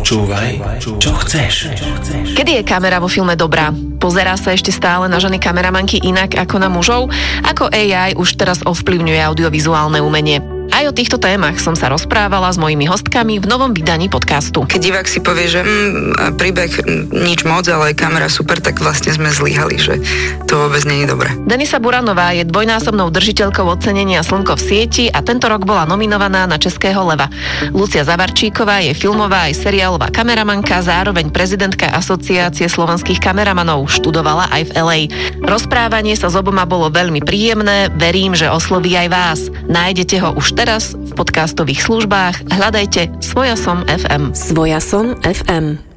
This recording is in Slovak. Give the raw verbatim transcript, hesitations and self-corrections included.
Počúvaj, čo chceš. Kedy je kamera vo filme dobrá? Pozerá sa ešte stále na ženy kameramanky inak ako na mužov? Ako á í už teraz ovplyvňuje audiovizuálne umenie? Aj o týchto témach som sa rozprávala s mojimi hostkami v novom vydaní podcastu. Keď divák si povie, že mm, príbeh nič moc, ale kamera super, tak vlastne sme zlyhali, že to vôbec nie je dobré. Denisa Buranová je dvojnásobnou držiteľkou ocenenia Slnko v sieti a tento rok bola nominovaná na Českého leva. Lucia Zavarčíková je filmová aj seriálová kameramanka, zároveň prezidentka Asociácie slovenských kameramanov, študovala aj v el ej. Rozprávanie sa s oboma bolo veľmi príjemné, verím, že osloví aj vás. Nájdete ho už teraz v podcastových službách. Hľadajte Svojasom ef em. Svojasom ef em.